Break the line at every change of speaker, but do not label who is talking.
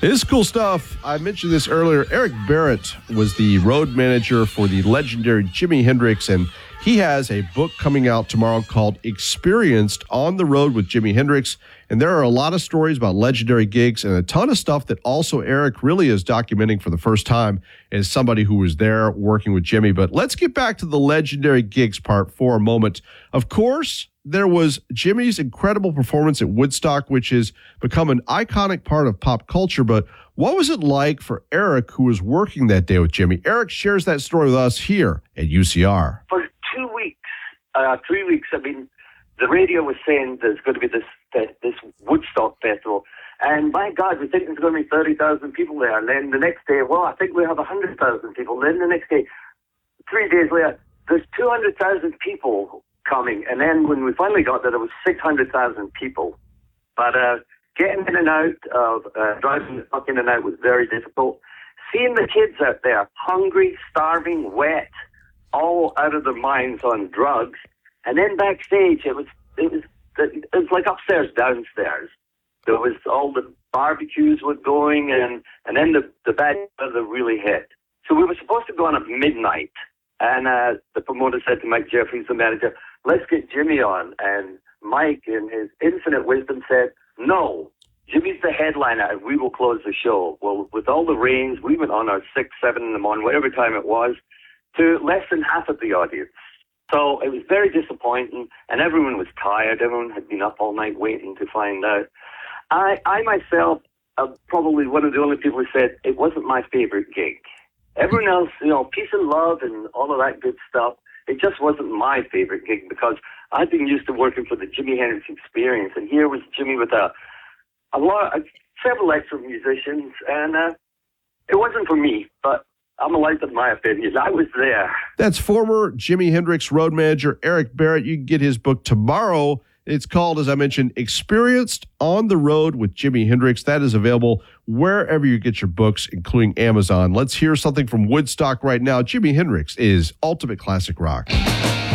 This is cool stuff. I mentioned this earlier. Eric Barrett was the road manager for the legendary Jimi Hendrix, and he has a book coming out tomorrow called Experienced on the Road with Jimi Hendrix. And there are a lot of stories about legendary gigs and a ton of stuff that also Eric really is documenting for the first time as somebody who was there working with Jimi. But let's get back to the legendary gigs part for a moment. Of course, there was Jimi's incredible performance at Woodstock, which has become an iconic part of pop culture. But what was it like for Eric, who was working that day with Jimi? Eric shares that story with us here at UCR.
For 2 weeks, 3 weeks, I mean, the radio was saying there's going to be this Woodstock festival. And my God, we think there's going to be 30,000 people there. And then the next day, well, I think we have 100,000 people. Then the next day, 3 days later, there's 200,000 people coming. And then when we finally got there, it was 600,000 people. But getting in and out of driving the truck in and out was very difficult. Seeing the kids out there, hungry, starving, wet, all out of their minds on drugs. And then backstage, it was like upstairs, downstairs. There was all the barbecues were going, and then the bad weather really hit. So we were supposed to go on at midnight, and the promoter said to Mike Jeffries, the manager, let's get Jimi on. And Mike, in his infinite wisdom, said, no, Jimi's the headliner, and we will close the show. Well, with all the rains, we went on our 6, 7 in the morning, whatever time it was, to less than half of the audience. So it was very disappointing, and everyone was tired. Everyone had been up all night waiting to find out. I myself, probably one of the only people who said it wasn't my favorite gig. Everyone else, peace and love and all of that good stuff, it just wasn't my favorite gig because I'd been used to working for the Jimi Hendrix Experience, and here was Jimi with several extra musicians, and it wasn't for me, but I'm allowed to my opinion. I was there.
That's former Jimi Hendrix road manager Eric Barrett. You can get his book tomorrow. It's called, as I mentioned, Experienced on the Road with Jimi Hendrix. That is available wherever you get your books, including Amazon. Let's hear something from Woodstock right now. Jimi Hendrix is ultimate classic rock.